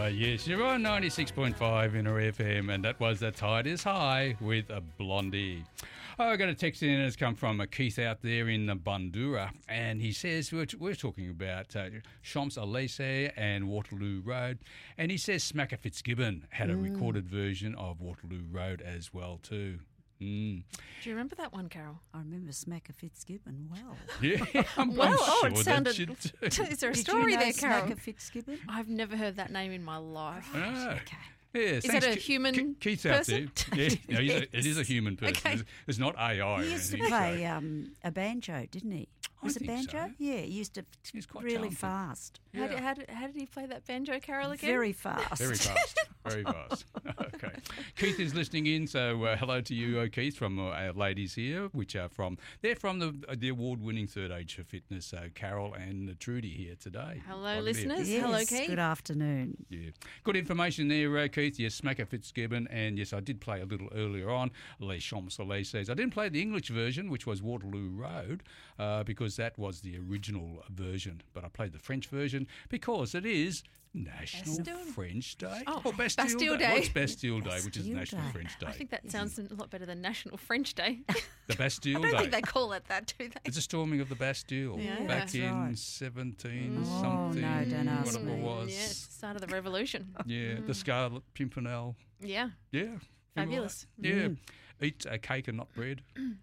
Yes, you're on 96.5 Inner FM, and that was The Tide is High with a Blondie. I got a text in, and it's come from Keith out there in Bundoora, and he says we're talking about Champs-Élysées and Waterloo Road, and he says Smacker Fitzgibbon had a recorded version of Waterloo Road as well too. Mm. Do you remember that one, Carol? I remember Smacker Fitzgibbon well. Yeah, I'm Well, sure it sounded. that you do. Is there a Did story you know there, Carol? Smacker Fitzgibbon? I've never heard that name in my life. Ah. Okay. Yeah, Is thanks, that a human Keith's person? out there. Yeah, no, it is a human person. Okay. It's not AI. He or used to anything, play so- a banjo, didn't he? I Was it think banjo? so. Yeah, he used to He's quite really talented. fast. How did he play that banjo, Carol, again? Very fast. Very fast. Very fast. Okay. Keith is listening in, so hello to you, Keith, from our ladies here, they're from the award-winning Third Age for Fitness, Carol and Trudy here today. Hello, Welcome listeners. here. Yes, Hello, Keith. good afternoon. Yeah. Good information there, Keith. Yes, Smacker Fitzgibbon, and yes, I did play a little earlier on, Les Champs-Élysées. I didn't play the English version, which was Waterloo Road, because that was the original version, but I played the French version because it is National Bastille. French Day. Oh, or Bastille Day. Well, it's Bastille Day, which is Bastille National Day. French Day. I think that sounds a lot better than National French Day. The Bastille I don't Day. think they call it that, do they? It's a storming of the Bastille Yeah. back That's in right. 17 Oh, something. no, don't ask whatever me. it was. Yeah, it's the start of the revolution. Yeah, the Scarlet Pimpernel. Yeah. Yeah. you Fabulous. like- Yeah. Eat a cake and not bread.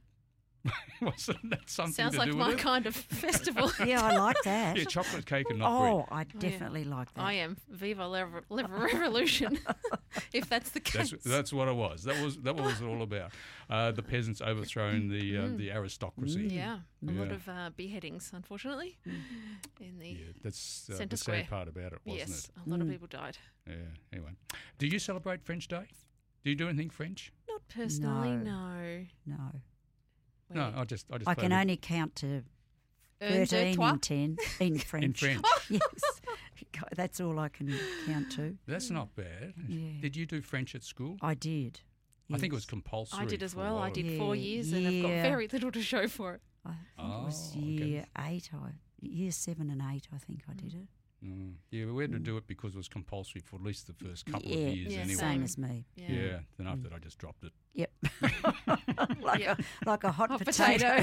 Wasn't that something Sounds to like do my with it? kind of festival. Yeah, I like that. Yeah, chocolate cake and not Oh, bread. I definitely like that. I am. Viva la revolution, if that's the case. That's what it was. That was what it was all about. The peasants overthrowing the aristocracy. Yeah, a lot Yeah. of beheadings, unfortunately, in the Yeah, that's the Centre sad Square. part about it, wasn't yes, it? a lot of people died. Yeah. Anyway, do you celebrate French Day? Do you do anything French? Not personally, No. no. No. No, I just. I play can with- only count to Un, deux, 13 trois. and 10 in French. in French. Yes. God, that's all I can count to. That's not bad. Yeah. Did you do French at school? I did. I think it was Yes. compulsory. I did as for a well. lot I of- did 4 Yeah, years, and I've got yeah. very little to show for it. I think it was Oh, okay. year 8. Year 7 and 8, I think I did it. Yeah, we had to do it because it was compulsory for at least the first couple Yeah, of years yeah, anyway. Same as me. Yeah, then after that I just dropped it. Yep. like a hot Hot potato.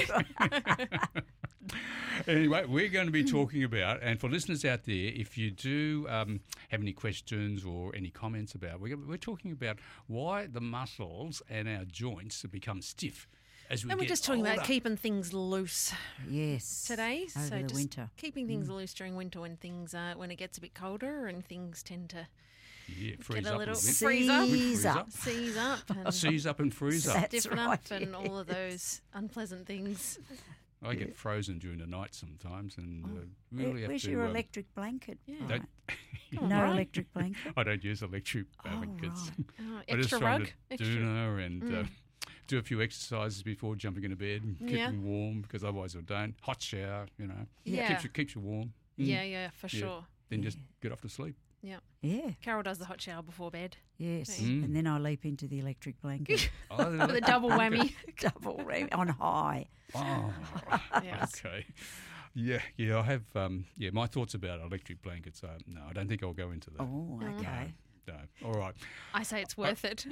Anyway, we're going to be talking about, and for listeners out there, if you do have any questions or any comments about, we're talking about why the muscles and our joints have become stiff as we And get we're just talking older. about keeping things loose Yes. today. Over so the just winter. keeping things loose during winter when when it gets a bit colder and things tend to Yeah, freeze get a up little a bit. freeze up, Seize up. seize up, and Seize up and freeze up. That's stiffen right, up, and all of those unpleasant things. I get frozen during the night sometimes, and really have Where's to. your electric blanket? Yeah. Right. Don't- No right. electric blanket? I don't use electric blankets. Oh, I just extra try rug, to extra. doona and do a few exercises before jumping into bed and Yeah. keeping warm because otherwise I don't. Hot shower, Yeah. keeps you warm. Yeah, for Yeah. sure. Then just get off to sleep. Yeah. Yeah. Carol does the hot shower before bed. Yes. Mm. And then I leap into the electric blanket. Oh, With a double whammy. Double ram on high. oh, Yes. okay. Yeah, I have. My thoughts about electric blankets. No, I don't think I'll go into that. Oh, okay. No. All right. I say it's worth it.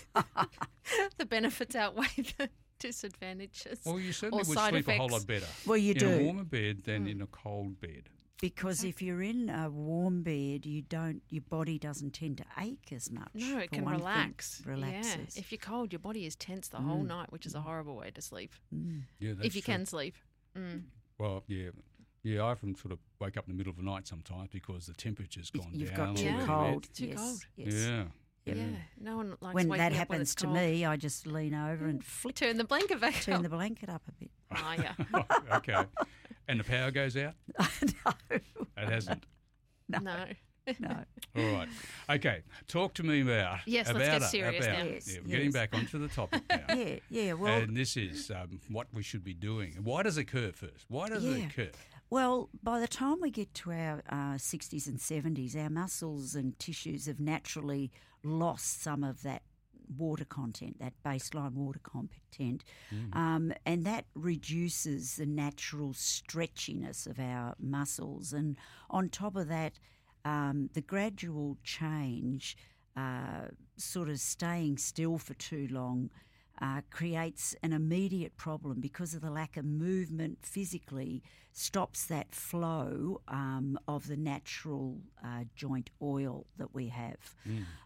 The benefits outweigh the disadvantages. Well, you certainly or would side sleep a whole effects. lot better. Well, you in do. a warmer bed than in a cold bed. Because if you're in a warm bed, your body doesn't tend to ache as much. No, it for can one thing. relax. Relaxes. Yeah. If you're cold, your body is tense the whole night, which is a horrible way to sleep. Yeah, that's If you true. can sleep. Well, yeah. Yeah, I often sort of wake up in the middle of the night sometimes because the temperature's gone You've down. got a too little bit. cold. Too yes. cold. Yes. Yeah. Yeah. No one likes When waking that up happens it's to cold. me, I just lean over and flick, Turn the blanket back turn up. the blanket up a bit. Oh, yeah. Okay. And the power goes out? No, It hasn't. No. no. All right. Okay. Talk to me about. Yes, let's about get serious now. Yes, Yeah, we're getting yes. back onto the topic now. Yeah. Well, And this is what we should be doing. Why does it occur first? Why does it Yeah. occur? Well, by the time we get to our 60s and 70s, our muscles and tissues have naturally lost some of that water content, that baseline water content, and that reduces the natural stretchiness of our muscles. And on top of that, the gradual change, sort of staying still for too long, creates an immediate problem because of the lack of movement physically, stops that flow of the natural joint oil that we have.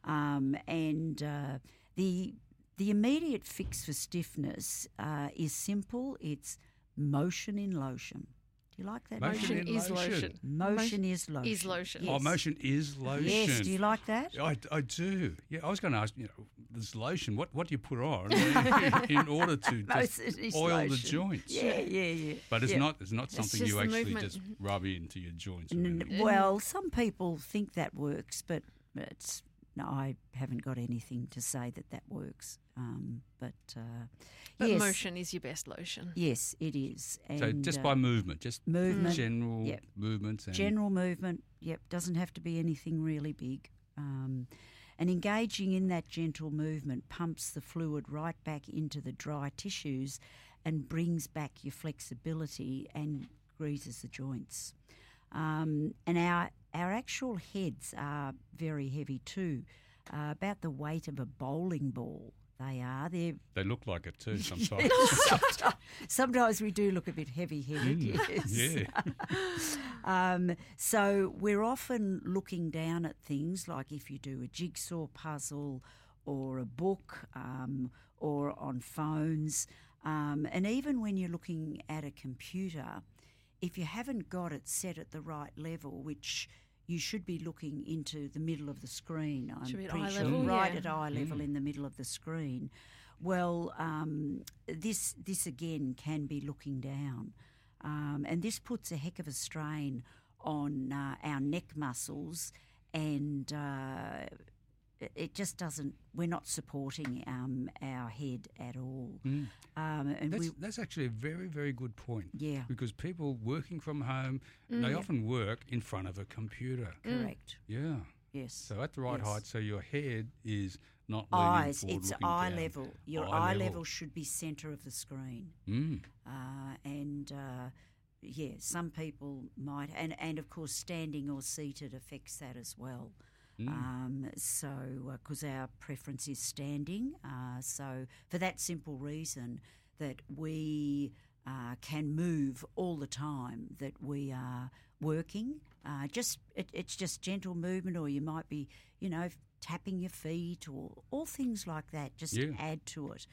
The immediate fix for stiffness is simple. It's motion in lotion. Do you like that? Motion is lotion. Motion is lotion. Is lotion. Yes. Oh, motion is lotion. Yes, do you like that? I do. Yeah, I was going to ask, this lotion, what do you put on in order to just Motion is oil the lotion. joints? Yeah. But it's Yeah. not something just you the actually movement. just rub into your joints. or anything. Well, some people think that works, but I haven't got anything to say that works. But yes, motion is your best lotion. yes, it is. So And, just by movement, just movement, general yep. movements. And general movement, doesn't have to be anything really big. And engaging in that gentle movement pumps the fluid right back into the dry tissues and brings back your flexibility and greases the joints. And our actual heads are very heavy too, about the weight of a bowling ball. They're they look like it too sometimes. sometimes we do look a bit heavy-headed, yes. Yeah. So we're often looking down at things like if you do a jigsaw puzzle or a book or on phones, and even when you're looking at a computer, if you haven't got it set at the right level, which you should be looking into the middle of the screen. I'm Should be at pretty eye sure, level, right yeah. at eye level in the middle of the screen. Well, this again can be looking down, and this puts a heck of a strain on our neck muscles, and it just doesn't. We're not supporting our head at all. And That's actually a very, very good point. Yeah. Because people working from home, they often work in front of a computer. correct. Yeah. Yes. So at the right Yes. height, so your head is not leaning Eyes, forward, it's looking eye down. level. Your eye level should be centre of the screen. Some people might, and of course standing or seated affects that as well. Because our preference is standing, so for that simple reason that we can move all the time that we are working. It's just gentle movement, or you might be, tapping your feet, or all things like that. Just add to it.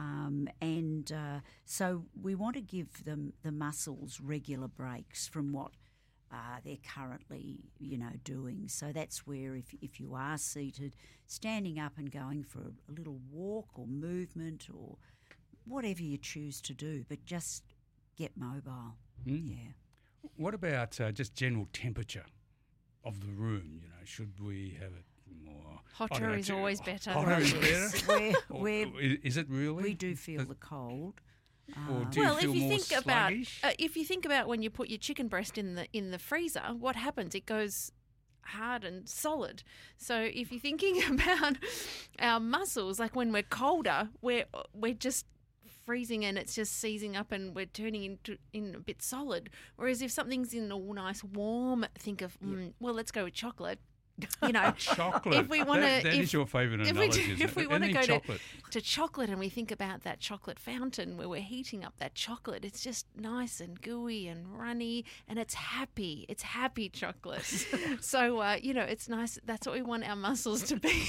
So we want to give them the muscles regular breaks from what they're currently, doing. So that's where if you are seated, standing up and going for a little walk or movement or whatever you choose to do, but just get mobile. Yeah. What about just general temperature of the room? Should we have it more... Hotter is always better. Hotter is better? Is it really? We do feel the cold. Or do you feel more sluggish? if you think about when you put your chicken breast in the freezer, what happens? It goes hard and solid. So if you're thinking about our muscles, like when we're colder, we're just freezing and it's just seizing up and we're turning in a bit solid. Whereas if something's in all nice warm, think of let's go with chocolate. Chocolate. If we want that is your favourite analogy, isn't if we it? want to Any go chocolate. to chocolate and we think about that chocolate fountain where we're heating up that chocolate, it's just nice and gooey and runny and it's happy. It's happy chocolate. So, it's nice. That's what we want our muscles to be.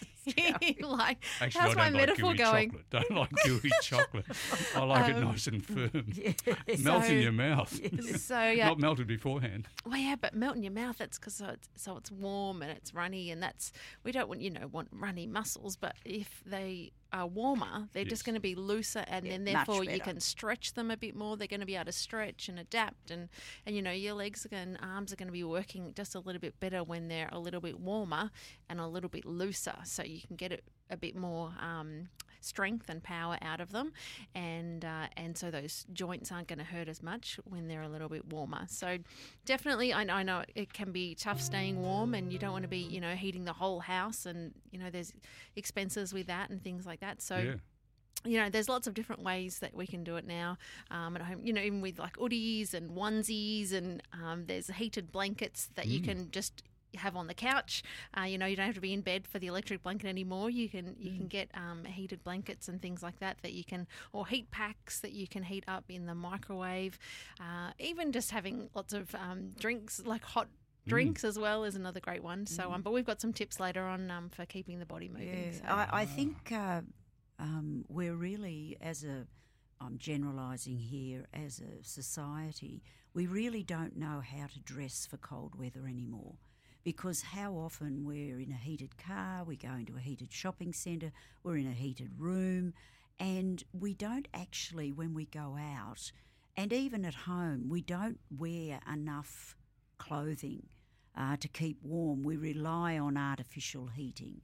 Like, Actually, how's I my don't metaphor like gooey going? chocolate. Don't like gooey chocolate. I like it nice and firm. Melt in your mouth. So, Not melted beforehand. Well, yeah, but melt in your mouth, that's because so it's warm and it's runny, and we don't want runny muscles, but if they are warmer, they're just going to be looser, and then therefore you can stretch them a bit more. They're going to be able to stretch and adapt, and your legs and arms are going to be working just a little bit better when they're a little bit warmer and a little bit looser, so you can get a bit more strength and power out of them, and so those joints aren't going to hurt as much when they're a little bit warmer. So definitely, I know it can be tough staying warm, and you don't want to be heating the whole house, and there's expenses with that and things like that. So there's lots of different ways that we can do it now at home, even with like hoodies and onesies, and there's heated blankets that you can just have on the couch. You don't have to be in bed for the electric blanket anymore. You can get heated blankets and things like that you can, or heat packs that you can heat up in the microwave. Even just having lots of drinks, like hot drinks as well, is another great one. So, but we've got some tips later on for keeping the body moving. Yeah, so. I think we're really, I'm generalising here, as a society, we really don't know how to dress for cold weather anymore, because how often we're in a heated car, we go into a heated shopping centre, we're in a heated room, and we don't actually, when we go out, and even at home, we don't wear enough clothing to keep warm. We rely on artificial heating,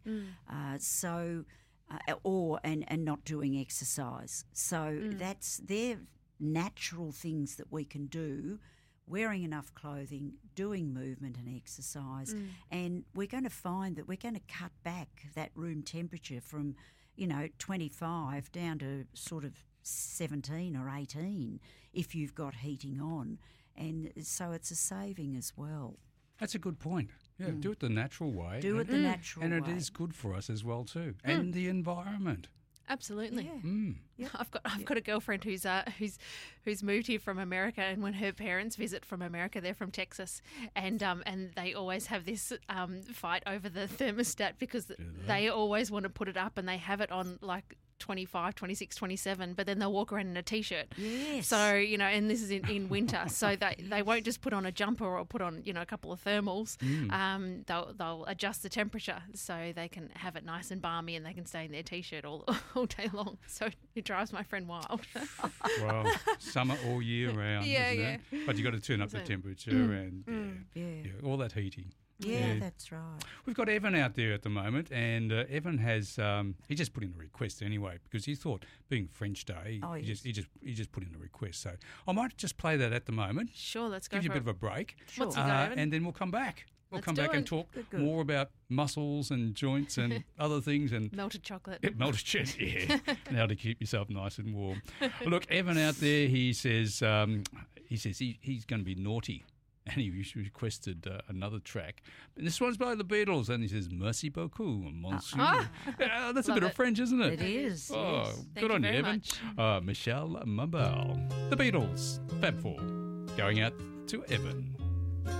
and not doing exercise. So they're natural things that we can do. Wearing enough clothing, doing movement and exercise, and we're going to find that we're going to cut back that room temperature from, 25 down to sort of 17 or 18 if you've got heating on, and so it's a saving as well. That's a good point. Yeah, do it the natural way. Do it the natural way. And it is good for us as well too, and the environment. Absolutely. Yeah. I've got a girlfriend who's moved here from America, and when her parents visit from America, they're from Texas, and they always have this fight over the thermostat because they always want to put it up, and they have it on like 25, 26, 27, but then they'll walk around in a T-shirt. Yes. So, and this is in winter, so they won't just put on a jumper or put on, a couple of thermals. They'll adjust the temperature so they can have it nice and balmy, and they can stay in their T-shirt all day long. So it drives my friend wild. Well, summer all year round, isn't it? But you've got to turn up the temperature and all that heating. Yeah, that's right. We've got Evan out there at the moment, and Evan has he just put in a request anyway because he thought, being French Day, he just put in a request. So I might just play that at the moment. Sure, let's go. Give you a bit of a break. Sure. What's Evan? And then we'll come back. We'll come back and talk Good. more about muscles and joints and other things and melted chocolate. Melted chocolate, yeah, and how to keep yourself nice and warm. Well, look, Evan out there, he says he's going to be naughty. And he requested another track. And this one's by the Beatles, and he says, "Merci beaucoup, monsieur." That's a bit of French, isn't it? It is. Oh, yes. good on you, Evan. Michelle Mabel. The Beatles, Fab Four, going out to Evan.